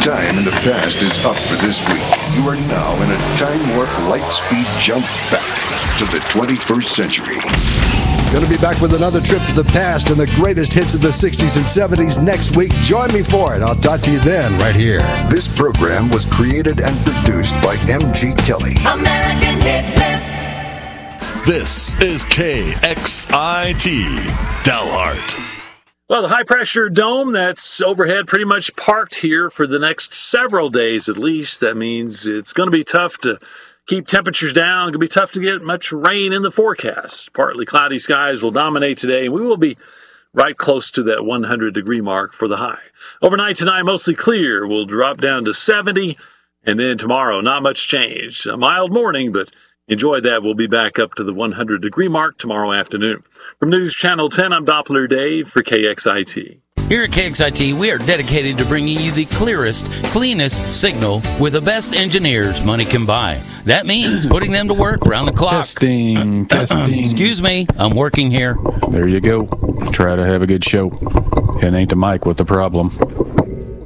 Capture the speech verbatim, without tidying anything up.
time in the past is up for this week. You are now in a time warp light speed jump back to the twenty-first century. Going to be back with another trip to the past and the greatest hits of the sixties and seventies next week. Join me for it. I'll talk to you then, right here. This program was created and produced by M G Kelly. American Hit List. This is K X I T, Dalhart. Well, the high-pressure dome that's overhead pretty much parked here for the next several days at least. That means it's going to be tough to keep temperatures down. It's going to be tough to get much rain in the forecast. Partly cloudy skies will dominate today, and we will be right close to that one hundred degree mark for the high. Overnight tonight, mostly clear. We'll drop down to seventy, and then tomorrow, not much change. A mild morning, but enjoy that. We'll be back up to the one hundred degree mark tomorrow afternoon. From News Channel ten, I'm Doppler Dave for K X I T. Here at K X I T, we are dedicated to bringing you the clearest, cleanest signal with the best engineers money can buy. That means putting them to work around the clock. Testing, testing. Excuse me, I'm working here. There you go. Try to have a good show. It ain't the mic with the problem.